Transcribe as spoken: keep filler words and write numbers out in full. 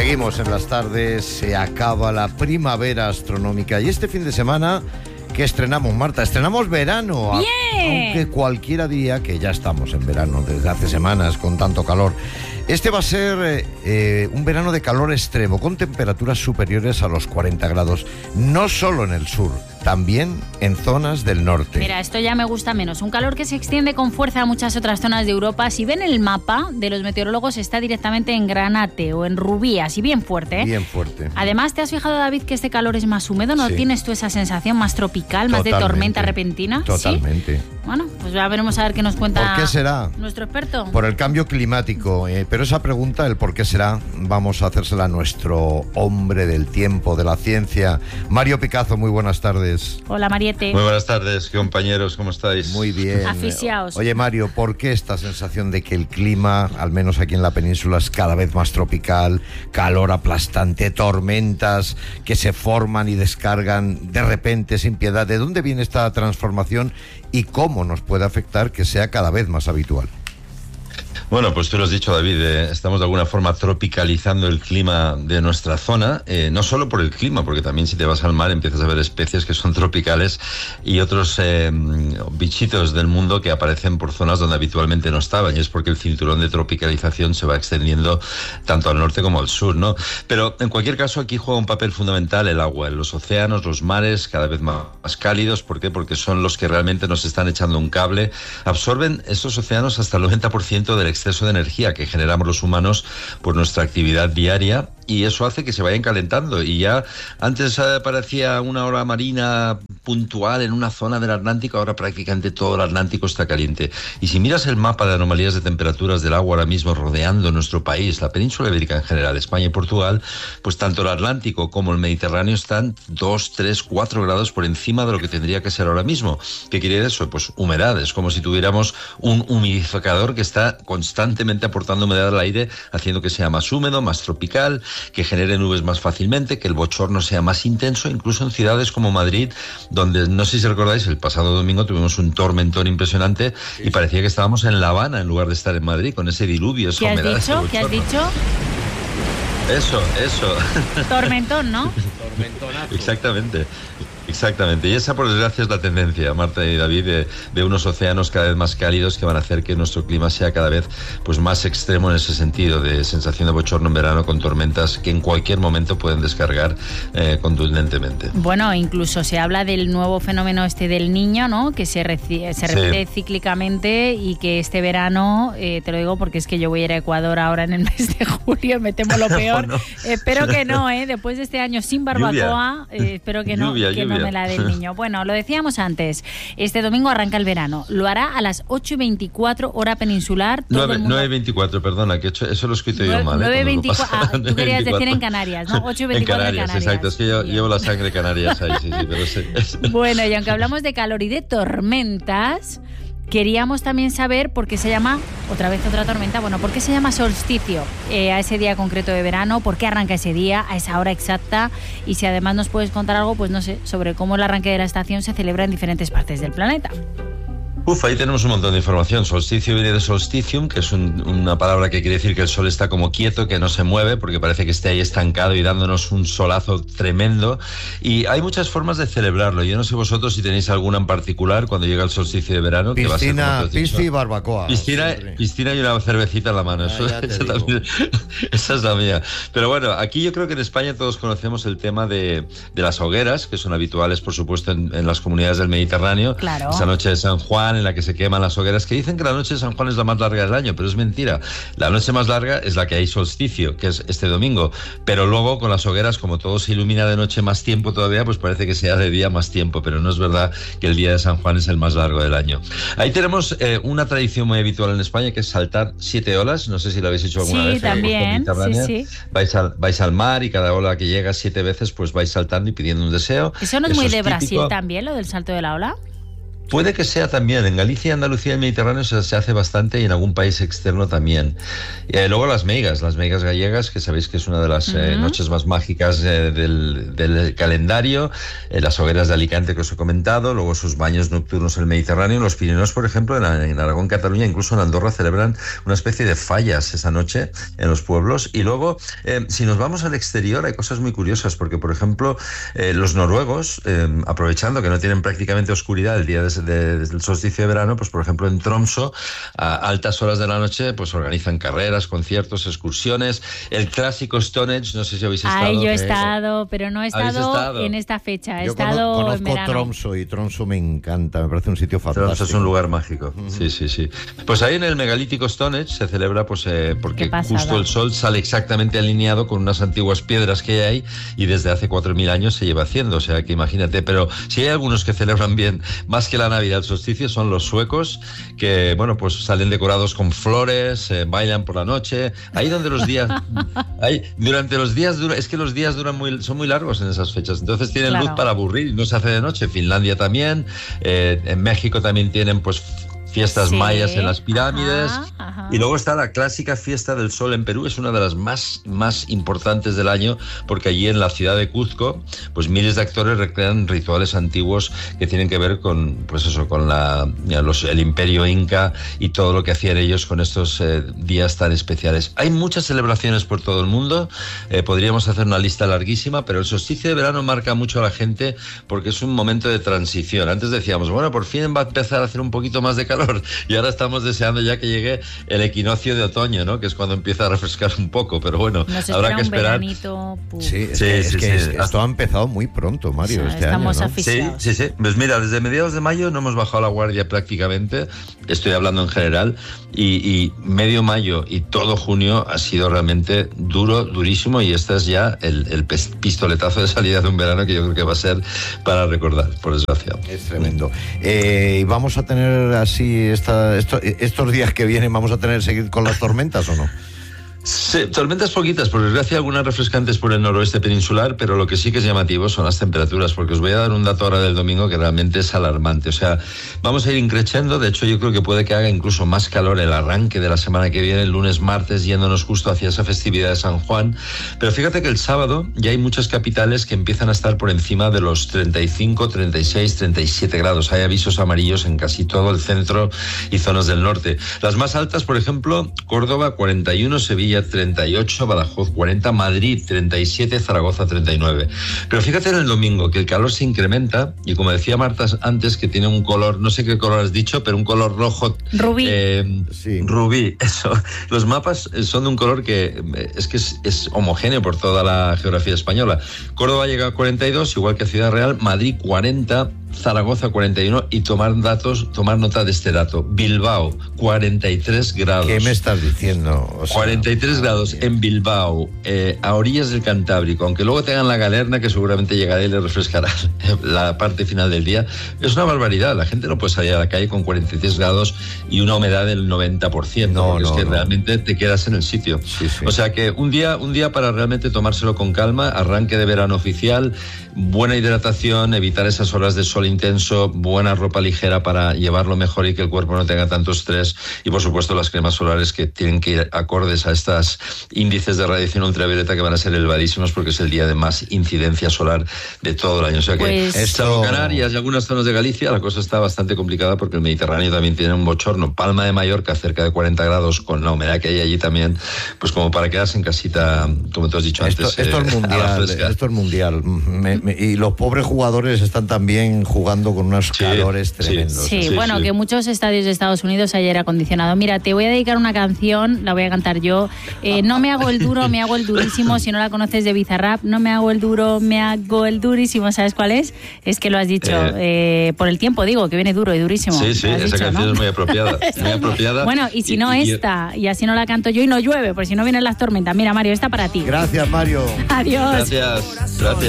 Seguimos en las tardes, se acaba la primavera astronómica y este fin de semana, ¿qué estrenamos, Marta? Estrenamos verano. ¡Bien! Aunque cualquiera diría que ya estamos en verano desde hace semanas con tanto calor. Este va a ser eh, un verano de calor extremo, con temperaturas superiores a los cuarenta grados, no solo en el sur, también en zonas del norte. Mira, esto ya me gusta menos. Un calor que se extiende con fuerza a muchas otras zonas de Europa. Si ven el mapa de los meteorólogos, está directamente en Granate o en Rubí, así bien fuerte. ¿eh? Bien fuerte. Además, ¿te has fijado, David, que este calor es más húmedo? ¿No Sí. tienes tú esa sensación más tropical, más Totalmente. de tormenta repentina? Totalmente. ¿Sí? Bueno, pues ya veremos a ver qué nos cuenta ¿Por qué será? nuestro experto. Por el cambio climático, eh, pero esa pregunta, el por qué será, vamos a hacérsela a nuestro hombre del tiempo, de la ciencia, Mario Picazo. Muy buenas tardes. Hola, Mariette. Muy buenas tardes, compañeros, ¿cómo estáis? Muy bien. Aficiaos. Oye, Mario, ¿por qué esta sensación de que el clima, al menos aquí en la península, es cada vez más tropical, calor aplastante, tormentas que se forman y descargan de repente, sin piedad? ¿De dónde viene esta transformación y cómo nos puede afectar que sea cada vez más habitual? Bueno, pues tú lo has dicho, David, eh, estamos de alguna forma tropicalizando el clima de nuestra zona, eh, no solo por el clima, porque también si te vas al mar empiezas a ver especies que son tropicales y otros eh, bichitos del mundo que aparecen por zonas donde habitualmente no estaban, y es porque el cinturón de tropicalización se va extendiendo tanto al norte como al sur, ¿no? Pero en cualquier caso aquí juega un papel fundamental el agua, los océanos, los mares cada vez más, más cálidos. ¿Por qué? Porque son los que realmente nos están echando un cable. Absorben estos océanos hasta el noventa por ciento del exceso de energía que generamos los humanos por nuestra actividad diaria, y eso hace que se vayan calentando. Y ya antes eh, parecía una ola marina puntual en una zona del Atlántico, ahora prácticamente todo el Atlántico está caliente. Y si miras el mapa de anomalías de temperaturas del agua ahora mismo rodeando nuestro país, la península ibérica en general, España y Portugal, pues tanto el Atlántico como el Mediterráneo están dos, tres, cuatro grados por encima de lo que tendría que ser ahora mismo. ¿Qué quiere decir eso? Pues humedad. Es como si tuviéramos un humidificador que está constantemente aportando humedad al aire, haciendo que sea más húmedo, más tropical, que genere nubes más fácilmente, que el bochorno sea más intenso, incluso en ciudades como Madrid, donde, no sé si recordáis, el pasado domingo tuvimos un tormentón impresionante y parecía que estábamos en La Habana en lugar de estar en Madrid, con ese diluvio, esa ¿Qué has humedad. dicho? ¿Qué has dicho? Eso, eso. Tormentón, ¿no? Tormentonazo. Exactamente. Exactamente, y esa por desgracia es la tendencia, Marta y David, de, de unos océanos cada vez más cálidos que van a hacer que nuestro clima sea cada vez pues más extremo en ese sentido, de sensación de bochorno en verano con tormentas que en cualquier momento pueden descargar eh, contundentemente. Bueno, incluso se habla del nuevo fenómeno este del Niño, ¿no? Que se, reci- se repite sí. cíclicamente, y que este verano, eh, te lo digo porque es que yo voy a ir a Ecuador ahora en el mes de julio, me temo lo peor. Bueno. eh, espero que no, ¿eh? Después de este año sin barbacoa, eh, espero que no. Lluvia, que lluvia. No me la del Niño. Bueno, lo decíamos antes, este domingo arranca el verano. Lo hará a las ocho y veinticuatro hora peninsular. nueve y veinticuatro, perdona, que eso lo he escrito yo mal. nueve y ¿eh? veinticuatro, ah, tú querías decir en Canarias, ¿no? ocho y veinticuatro en Canarias, Canarias. Exacto, es que yo llevo la sangre canarias ahí, sí, sí, pero sí. Bueno, y aunque hablamos de calor y de tormentas, queríamos también saber por qué se llama, otra vez otra tormenta, bueno, ¿por qué se llama solsticio eh, a ese día concreto de verano? ¿Por qué arranca ese día, a esa hora exacta? Y si además nos puedes contar algo, pues no sé, sobre cómo el arranque de la estación se celebra en diferentes partes del planeta. Uf, ahí tenemos un montón de información. Solsticio viene de solsticium, que es un, una palabra que quiere decir que el sol está como quieto, que no se mueve, porque parece que esté ahí estancado y dándonos un solazo tremendo. Y hay muchas formas de celebrarlo. Yo no sé vosotros si tenéis alguna en particular cuando llega el solsticio de verano. Piscina, que piscina y barbacoa. Piscina, piscina y una cervecita en la mano. Eso, ya esa, también, esa es la mía. Pero bueno, aquí yo creo que en España todos conocemos el tema de, de las hogueras, que son habituales, por supuesto, en, en las comunidades del Mediterráneo. Claro. Esa noche de San Juan, en la que se queman las hogueras, que dicen que la noche de San Juan es la más larga del año, pero es mentira. La noche más larga es la que hay solsticio, que es este domingo, pero luego con las hogueras, como todo se ilumina de noche más tiempo todavía, pues parece que sea de día más tiempo, pero no es verdad que el día de San Juan es el más largo del año. Ahí tenemos eh, una tradición muy habitual en España, que es saltar siete olas. No sé si lo habéis hecho alguna sí, vez. Sí, también, sí, sí. Vais al, vais al mar y cada ola que llega siete veces, pues vais saltando y pidiendo un deseo. ¿Eso no es Eso muy es de típico. Brasil también, lo del salto de la ola? Puede que sea también. En Galicia, Andalucía y el Mediterráneo se, se hace bastante y en algún país externo también. Eh, luego las meigas, las meigas gallegas, que sabéis que es una de las uh-huh. eh, noches más mágicas eh, del, del calendario. Eh, las hogueras de Alicante que os he comentado, luego sus baños nocturnos en el Mediterráneo. En los Pirineos, por ejemplo, en, en Aragón, Cataluña, incluso en Andorra celebran una especie de fallas esa noche en los pueblos. Y luego, eh, si nos vamos al exterior, hay cosas muy curiosas, porque, por ejemplo, eh, los noruegos, eh, aprovechando que no tienen prácticamente oscuridad el día de De, desde el solsticio de verano, pues por ejemplo en Tromsø a altas horas de la noche pues organizan carreras, conciertos, excursiones. El clásico Stonehenge, no sé si habéis estado. Ay, yo he estado, pero no he estado, estado? en esta fecha, he yo estado conozco en verano. Tromsø y Tromsø me encanta, me parece un sitio fantástico. Tromsø es un lugar mágico, uh-huh. sí, sí, sí. Pues ahí en el megalítico Stonehenge se celebra pues eh, porque justo el sol sale exactamente alineado con unas antiguas piedras que hay ahí y desde hace cuatro mil años se lleva haciendo, o sea que imagínate, pero si hay algunos que celebran bien, más que la Navidad, el solsticio, son los suecos, que bueno, pues salen decorados con flores, eh, bailan por la noche, ahí donde los días, ahí, durante los días, dura, es que los días duran muy, son muy largos en esas fechas, entonces tienen claro. luz para aburrir, no se hace de noche. Finlandia también, eh, en México también tienen pues fiestas sí. mayas en las pirámides, ajá, ajá. y luego está la clásica fiesta del sol en Perú, es una de las más, más importantes del año, porque allí en la ciudad de Cuzco, pues miles de actores recrean rituales antiguos que tienen que ver con, pues eso, con la, ya, los, el imperio inca y todo lo que hacían ellos con estos eh, días tan especiales. Hay muchas celebraciones por todo el mundo, eh, podríamos hacer una lista larguísima, pero el solsticio de verano marca mucho a la gente porque es un momento de transición. Antes decíamos, bueno, por fin va a empezar a hacer un poquito más de calor, y ahora estamos deseando ya que llegue el equinoccio de otoño, ¿no? Que es cuando empieza a refrescar un poco, pero bueno, habrá que esperar. Veranito, sí, es sí, que, sí, es que sí. esto ha empezado muy pronto, Mario, o sea, este estamos año, ¿no? Sí, sí, sí. Pues mira, desde mediados de mayo no hemos bajado la guardia prácticamente, estoy hablando en general, y, y medio mayo y todo junio ha sido realmente duro, durísimo, y este es ya el, el pistoletazo de salida de un verano que yo creo que va a ser para recordar, por desgracia. Es tremendo. Eh, vamos a tener así Esta, esto, estos días que vienen, ¿vamos a tener que seguir con las tormentas o no? Sí, tormentas poquitas, por desgracia algunas refrescantes por el noroeste peninsular, pero lo que sí que es llamativo son las temperaturas, porque os voy a dar un dato ahora del domingo que realmente es alarmante. O sea, vamos a ir increciendo, de hecho yo creo que puede que haga incluso más calor el arranque de la semana que viene, el lunes, martes, yéndonos justo hacia esa festividad de San Juan, pero fíjate que el sábado ya hay muchas capitales que empiezan a estar por encima de los treinta y cinco, treinta y seis, treinta y siete grados, hay avisos amarillos en casi todo el centro y zonas del norte. Las más altas, por ejemplo, Córdoba cuarenta y uno, Sevilla treinta y ocho, Badajoz cuarenta, Madrid treinta y siete, Zaragoza treinta y nueve. Pero fíjate en el domingo que el calor se incrementa y como decía Marta antes que tiene un color, no sé qué color has dicho, pero un color rojo. Rubí. Eh, sí. Rubí, eso. Los mapas son de un color que es que es, es homogéneo por toda la geografía española. Córdoba llega a cuarenta y dos, igual que Ciudad Real, Madrid cuarenta, Zaragoza cuarenta y uno, y tomar datos, tomar nota de este dato. Bilbao cuarenta y tres grados. ¿Qué me estás diciendo? O sea, cuarenta y tres grados en Bilbao, eh, a orillas del Cantábrico, aunque luego tengan la Galerna que seguramente llegará y le refrescará la parte final del día. Es una barbaridad, la gente no puede salir a la calle con cuarenta y tres grados y una humedad del noventa por ciento, no, porque no, es que no. realmente te quedas en el sitio. Sí, sí. O sea que un día, un día para realmente tomárselo con calma, arranque de verano oficial, buena hidratación, evitar esas horas de sol intenso, buena ropa ligera para llevarlo mejor y que el cuerpo no tenga tanto estrés, y por supuesto las cremas solares que tienen que ir acordes a estas índices de radiación ultravioleta que van a ser elevadísimos porque es el día de más incidencia solar de todo el año. O sea que pues esto... Canarias y algunas zonas de Galicia la cosa está bastante complicada porque el Mediterráneo también tiene un bochorno. Palma de Mallorca cerca de cuarenta grados con la humedad que hay allí también, pues como para quedarse en casita, como tú has dicho esto, antes. Esto eh, es mundial, esto es mundial. Me, me, y los pobres jugadores están también jugando con unos sí, calores tremendos. Sí, sí, sí bueno, sí. que muchos estadios de Estados Unidos hay aire acondicionado. Mira, te voy a dedicar una canción, la voy a cantar yo. Eh, no me hago el duro, me hago el durísimo. Si no la conoces, de Bizarrap, no me hago el duro, me hago el durísimo. ¿Sabes cuál es? Es que lo has dicho. Eh, eh, por el tiempo, digo, que viene duro y durísimo. Sí, sí, esa dicho, canción ¿no? es muy apropiada. Muy apropiada. Bueno, y si y, no y, esta, y así no la canto yo y no llueve, porque si no vienen las tormentas. Mira, Mario, esta para ti. Gracias, Mario. Adiós. Gracias. Gracias.